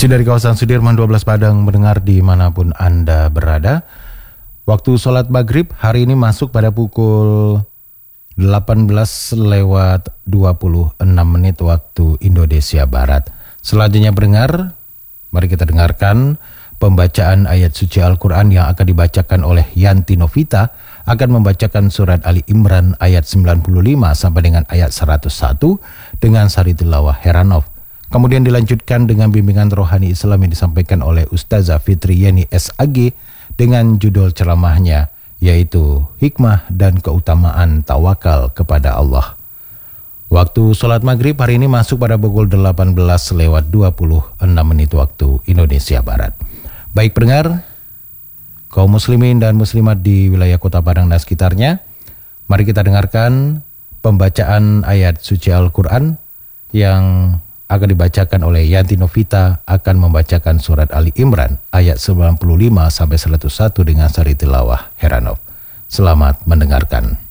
Masih dari kawasan Sudirman 12 Padang, mendengar dimanapun Anda berada. Waktu sholat maghrib hari ini masuk pada pukul 18:26 waktu Indonesia Barat. Selanjutnya pendengar, mari kita dengarkan pembacaan ayat suci Al-Quran yang akan dibacakan oleh Yanti Novita. Akan membacakan surat Ali Imran ayat 95 sampai dengan ayat 101 dengan Sari Tilawah Heranov. Kemudian dilanjutkan dengan bimbingan rohani Islam yang disampaikan oleh Ustazah Fitri Yeni SAG dengan judul ceramahnya yaitu Hikmah dan Keutamaan Tawakal kepada Allah. Waktu sholat maghrib hari ini masuk pada pukul 18:26 waktu Indonesia Barat. Baik pendengar, kaum muslimin dan muslimat di wilayah Kota Padang dan sekitarnya, mari kita dengarkan pembacaan ayat suci Al-Quran yang akan dibacakan oleh Yanti Novita. Akan membacakan surat Ali Imran ayat 95 sampai 101 dengan Sari Tilawah Heranov. Selamat mendengarkan.